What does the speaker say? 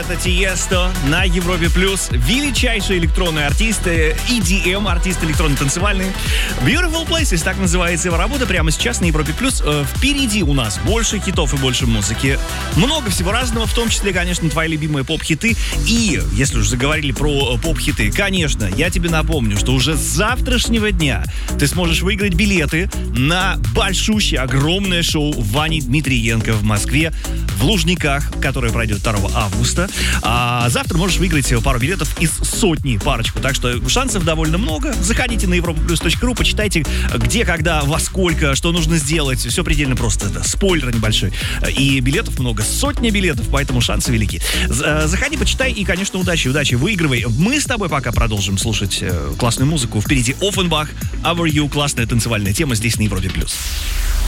это Тиесто на Европе+. Величайшие электронные артисты, EDM, артисты электронно-танцевальные. Beautiful Places, так называется его работа, прямо сейчас на Европе+. Впереди у нас больше хитов и больше музыки. Много всего разного, в том числе, конечно, твои любимые поп-хиты. И, если уже заговорили про поп-хиты, конечно, я тебе напомню, что уже с завтрашнего дня ты сможешь выиграть билеты на большущее, огромное шоу Вани Дмитриенко в Москве, в Лужниках, которое пройдет 2 августа. А завтра можешь выиграть пару билетов из сотни, парочку. Так что шансов довольно много. Заходите на europaplus.ru, почитайте, где, когда, во сколько, что нужно сделать. Все предельно просто. Это спойлер небольшой. И билетов много. Сотня билетов, поэтому шансы велики. Заходи, почитай и, конечно, удачи, выигрывай. Мы с тобой пока продолжим слушать классную музыку. Впереди Offenbach, Our You, классная танцевальная тема здесь на Европе+.